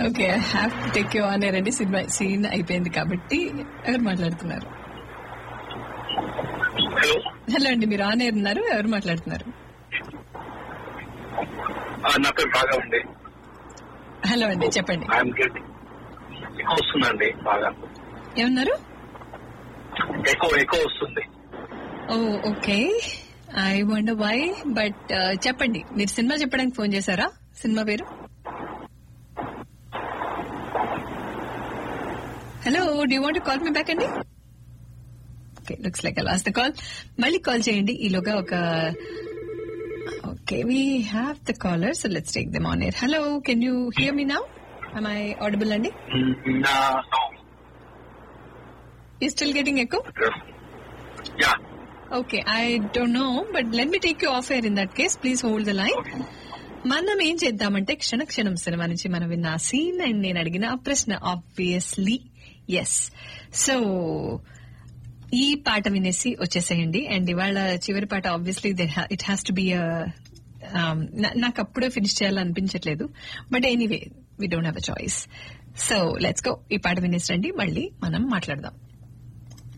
Okay, have to take you on air అండి. Cinema scene అయిపోయింది కాబట్టి ఎవరు మాట్లాడుతున్నారు? హలో హలో అండి, మీరు ఆన్ ఎయిర్ ఉన్నారు. ఎవరు మాట్లాడుతున్నారు? నా పేరు బాగా ఉంది. హలో అండి, చెప్పండి. ఎక్కువ వస్తుందండి, బాగా ఏమన్నారు? ఎక్కువ వస్తుంది. ఓ okay, I wonder why. But చెప్పండి, మీరు సినిమా చెప్పడానికి ఫోన్ చేశారా? సినిమా పేరు? Hello, do want call me back అండి? Okay, looks like I last the call. మళ్ళీ కాల్ చేయండి ఈలోగా. ఒక okay, we have the caller, so let's take them on air. Hello, can you here me now? am I audible అండి? You still getting echo? Yeah. Okay, I don't know, but let me take you off air in that case. Please hold the line. మనం ఏం చేద్దామంటే క్షణ క్షణం cinema నుంచి మనం విన్న ఆ సీన్ అండ్ నేను అడిగిన ఆ ప్రశ్న ఆబ్వియస్లీ ఎస్. సో ఈ పాట వినేసి వచ్చేసేయండి. అండ్ ఇవాళ చివరి పాట obviously it has to be నాకు అప్పుడే finish చేయాలనిపించట్లేదు, but anyway we don't have a choice. So let's go. ఈ పాట వినేసి రండి, మళ్ళీ మనం మాట్లాడదాం.